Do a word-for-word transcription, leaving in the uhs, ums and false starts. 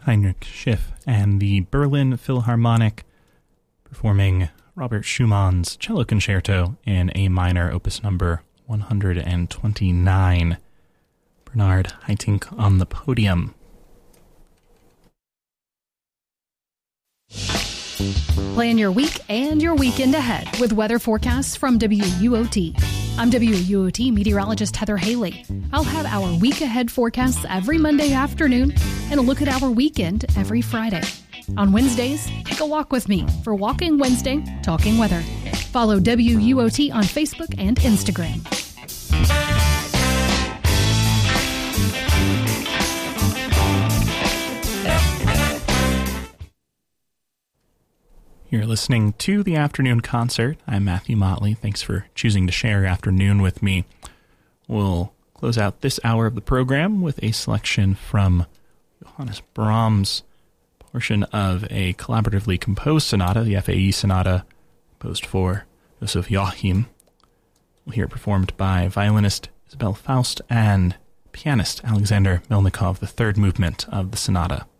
Heinrich Schiff and the Berlin Philharmonic performing Robert Schumann's Cello Concerto in A minor, opus number one hundred twenty-nine. Bernard Haitink on the podium. Plan your week and your weekend ahead with weather forecasts from W U O T. I'm W U O T meteorologist Heather Haley. I'll have our week ahead forecasts every Monday afternoon and a look at our weekend every Friday. On Wednesdays, take a walk with me for Walking Wednesday, Talking Weather. Follow W U O T on Facebook and Instagram. You're listening to The Afternoon Concert. I'm Matthew Motley. Thanks for choosing to share your afternoon with me. We'll close out this hour of the program with a selection from Johannes Brahms' portion of a collaboratively composed sonata, the F A E Sonata, composed for Joseph Joachim. We'll hear it performed by violinist Isabel Faust and pianist Alexander Melnikov, the third movement of the sonata.